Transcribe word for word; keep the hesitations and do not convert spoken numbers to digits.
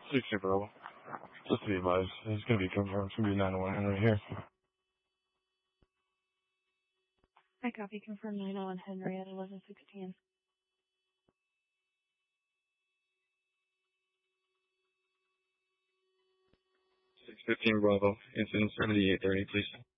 six two Bravo. Just to be advised, it's going to be confirmed. It's going to be nine oh one Henry here. I copy. Confirm nine oh one Henry at eleven sixteen. six fifteen Bravo. Incident seventy-eight thirty, please.